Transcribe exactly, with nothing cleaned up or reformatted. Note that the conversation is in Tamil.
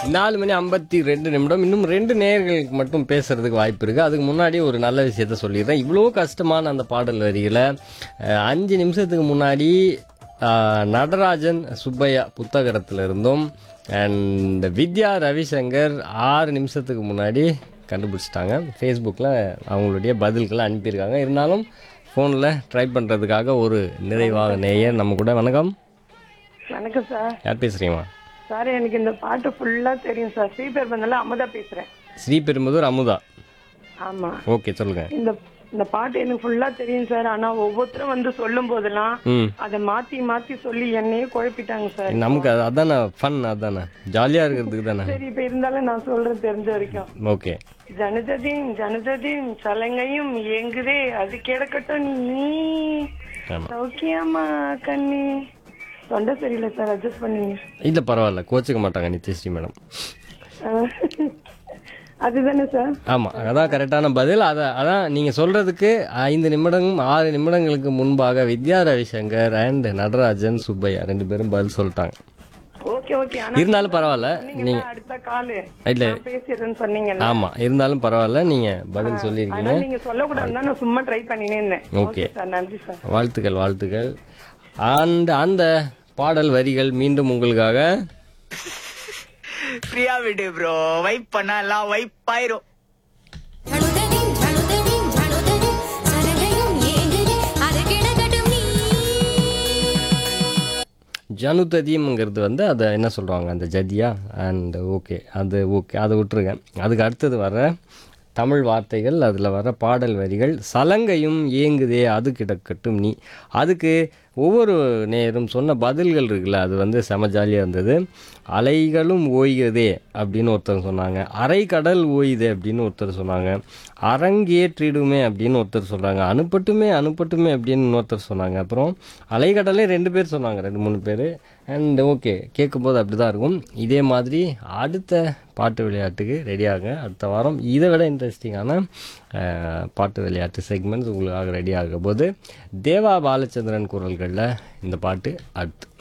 நாலு மணி ஐம்பத்தி ரெண்டு நிமிடம். இன்னும் ரெண்டு நேயர்களுக்கு மட்டும் பேசுறதுக்கு வாய்ப்பு இருக்கு. அதுக்கு முன்னாடி ஒரு நல்ல விஷயத்த சொல்லிடுறேன். இவ்வளோ கஷ்டமான அந்த பாடல் வரிகளை அஹ், அஞ்சு நிமிஷத்துக்கு முன்னாடி அஹ், நடராஜன் சுப்பையா புத்தகத்தில் இருந்தும் அண்ட் வித்யா ரவிசங்கர் ஆறு நிமிஷத்துக்கு முன்னாடி கண்டுபிடிச்சிட்டாங்க. ஃபேஸ்புக்கில் அவங்களுடைய பதில்களை அனுப்பியிருக்காங்க. இருந்தாலும் ஃபோனில் ட்ரை பண்ணுறதுக்காக ஒரு நிறைவாக நேயர் நம்ம கூட. வணக்கம், வணக்கம் சார். யார் பேசுகிறீங்களா? சார் எனக்கு இந்த பாட்டு ஃபுல்லா தெரியும் சார். ஸ்ரீபெர் பந்தல அமுதா பேசுறேன். ஸ்ரீபெரும்புதூர் அமுதா. ஆமா, ஓகே, சொல்லுங்க. இந்த இந்த பாட்டு எனக்கு ஃபுல்லா தெரியும் சார். ஆனா ஒவ்வொருத்தரும் வந்து சொல்லும் போதெல்லாம் ம் அதை மாத்தி மாத்தி சொல்லி என்னையே குழப்பிட்டாங்க சார். நமக்கு அது அதானே ஃபன், அதானே ஜாலியாக இருக்கிறதுக்கு தானே. சரி, இப்ப இருந்தாலும் நான் சொல்றேன் தெரிஞ்ச வரைக்கும். ஓகே. ஜனததின் ஜனததின் சலங்கையும் எங்குதே அது கிடக்கட்டும் நீ ஆமாம், சௌக்கியமா கண்ணி. தொண்டை சரியில்லை சார், அட்ஜஸ்ட் பண்ணுவீங்க. இல்லை பரவாயில்ல, கோச்சிக்க மாட்டாங்க நித்யஸ்ரீ மேடம். அதுதானே சார்? ஆமாம், அதான் கரெக்டான பதில். அதை அதான் நீங்கள் சொல்கிறதுக்கு ஐந்து நிமிடம் ஆறு நிமிடங்களுக்கு முன்பாக வித்யா ரவிசங்கர் அண்ட் நடராஜன் சுப்பையா ரெண்டு பேரும் பதில் சொல்லிட்டாங்க. Okay okay. இருந்தாலும் பரவாயில்ல, நீங்கள் அடுத்த காலு இல்லை பேசிடுறேன்னு சொன்னீங்க. ஆமாம், இருந்தாலும் பரவாயில்ல, நீங்கள் பதில் சொல்லியிருக்கீங்க. நீங்க சொல்லக்கூடாது, நான் சும்மா ட்ரை பண்ணினே இருந்தேன். ஓகே சார், நன்றி சார். வாழ்த்துக்கள் வாழ்த்துக்கள். அண்ட் அந்த பாடல் வரிகள் மீண்டும் உங்களுக்காக. ஃப்ரீயா விடு ப்ரோ, வைப் பண்ணா எல்லாம் வைப் ஆயிரும். ஜனுததியம்ங்கிறது வந்து அதை என்ன சொல்கிறாங்க, அந்த ஜதியா. அண்ட் ஓகே, அது ஓகே, அதை விட்டுருங்க. அதுக்கு அடுத்தது வர தமிழ் வார்த்தைகள், அதில் வர பாடல் வரிகள். சலங்கையும் ஏங்குதே அது கிடக்கட்டும் நீ. அதுக்கு ஒவ்வொரு நேரும் சொன்ன பதில்கள் இருக்குல்ல, அது வந்து செம ஜாலியாக இருந்தது. அலைகளும் ஓய்கிறதே அப்படின்னு ஒருத்தர் சொன்னாங்க. அரைக்கடல் ஓய்யுதே அப்படின்னு ஒருத்தர் சொன்னாங்க. அரங்கேற்றிடுமே அப்படின்னு ஒருத்தர் சொல்கிறாங்க. அனுப்பட்டுமே அனுப்பட்டுமே அப்படின்னு இன்னொருத்தர் சொன்னாங்க. அப்புறம் அலைக்கடலே ரெண்டு பேர் சொன்னாங்க, ரெண்டு மூணு பேர். அண்ட் ஓகே, கேட்கும்போது அப்படி தான் இருக்கும். இதே மாதிரி அடுத்த பாட்டு விளையாட்டுக்கு ரெடியாகுங்க. அடுத்த வாரம் இதை விட இன்ட்ரெஸ்டிங்கான பாட்டு விளையாட்டு செக்மெண்ட்ஸ் உங்களுக்காக ரெடி ஆக போது தேவா பாலச்சந்திரன் குரல்களில் இந்த பாட்டு அடுத்து.